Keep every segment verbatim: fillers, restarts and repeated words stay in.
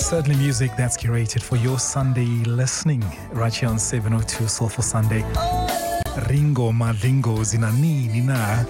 Certainly music that's curated for your Sunday listening right here on seven oh two Soulful Sunday. Ringo Madingo Zinani Nina.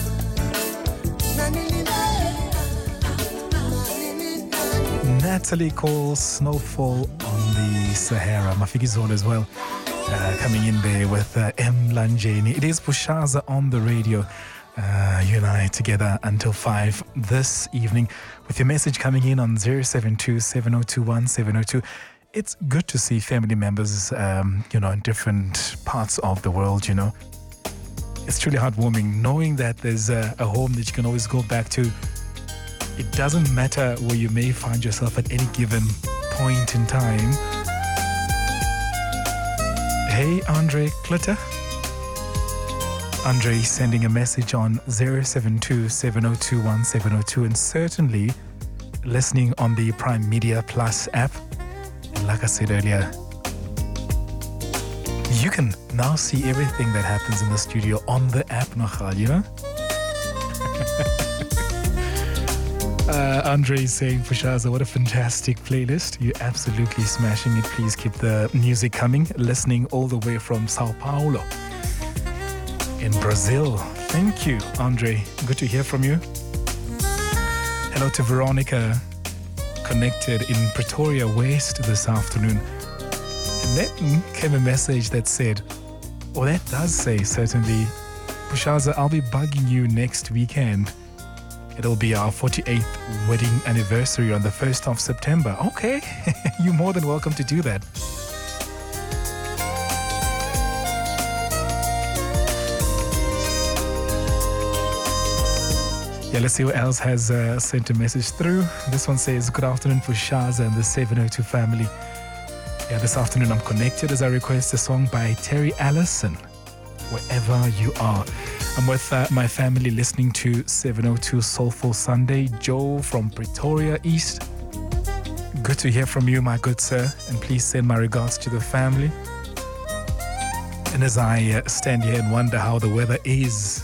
Natalie calls Snowfall on the Sahara. Mafiki Zone as well. Uh, coming in there with uh, M. Lanjeni. It is Bushaza on the radio. Uh, you and I together until five this evening with your message coming in on zero seven two, seven oh two, one seven oh two. It's good to see family members, um, you know, in different parts of the world, you know. It's truly heartwarming knowing that there's a, a home that you can always go back to. It doesn't matter where you may find yourself at any given point in time. Hey, Andre Klitter. Andre sending a message on zero seven two, seven oh two, one seven oh two and certainly listening on the Prime Media Plus app. And like I said earlier, you can now see everything that happens in the studio on the app, Nochal, you know? uh, Andre is saying, Fushaza, what a fantastic playlist. You're absolutely smashing it. Please keep the music coming. Listening all the way from Sao Paulo in Brazil. Thank you, Andre. Good to hear from you. Hello to Veronica, connected in Pretoria West this afternoon. And then came a message that said, oh, that does say certainly, Pushaza, I'll be bugging you next weekend. It'll be our forty-eighth wedding anniversary on the first of September. Okay, you're more than welcome to do that. Yeah, let's see who else has uh, sent a message through. This one says, good afternoon for Shaza and the seven oh two family. Yeah, this afternoon I'm connected as I request a song by Terry Allison, Wherever You Are. I'm with uh, my family listening to seven oh two Soulful Sunday. Joe from Pretoria East. Good to hear from you, my good sir. And please send my regards to the family. And as I uh, stand here and wonder how the weather is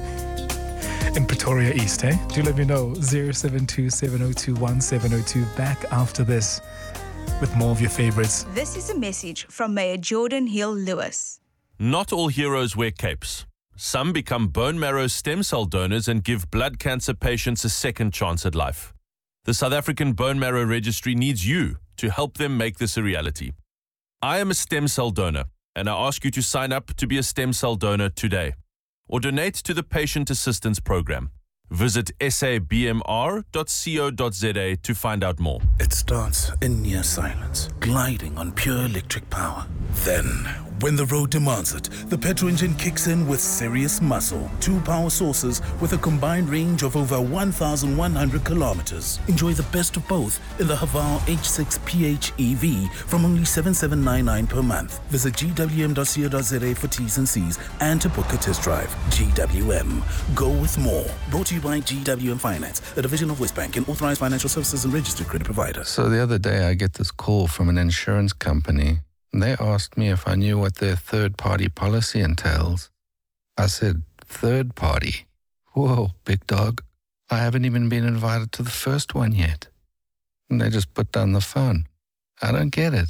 in Pretoria East, eh? Do let me know. zero seven two, seven oh two, one seven oh two. Back after this with more of your favorites. This is a message from Mayor Jordan Hill Lewis. Not all heroes wear capes. Some become bone marrow stem cell donors and give blood cancer patients a second chance at life. The South African Bone Marrow Registry needs you to help them make this a reality. I am a stem cell donor, and I ask you to sign up to be a stem cell donor today, or donate to the Patient Assistance Program. Visit s a b m r dot co dot z a to find out more. It starts in near silence, gliding on pure electric power. Then, when the road demands it, the petrol engine kicks in with serious muscle. Two power sources with a combined range of over one thousand one hundred kilometers. Enjoy the best of both in the Haval H six P H E V from only seven thousand seven hundred ninety-nine dollars per month. Visit g w m dot co dot z a for T's and C's and to book a test drive. G W M. Go with more. Brought to you by G W M Finance, a division of Westbank, an authorized financial services and registered credit provider. So the other day I get this call from an insurance company. They asked me if I knew what their third-party policy entails. I said, third party? Whoa, big dog. I haven't even been invited to the first one yet. And they just put down the phone. I don't get it.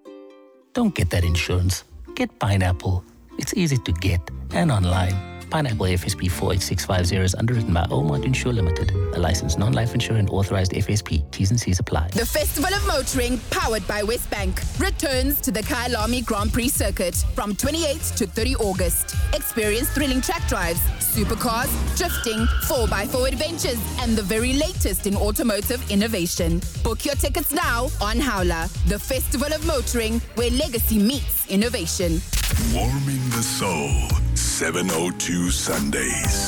Don't get that insurance. Get Pineapple. It's easy to get and online. Pineapple F S P four eight six five zero is underwritten by Omart Insure Limited, a licensed non-life insurer and authorized F S P. T's and C's apply. The Festival of Motoring, powered by Westbank, returns to the Kyalami Grand Prix circuit from twenty-eighth to thirtieth August. Experience thrilling track drives, supercars, drifting, four by four adventures, and the very latest in automotive innovation. Book your tickets now on Howler. The Festival of Motoring, where legacy meets innovation. Warming the soul. seven oh two Sundays.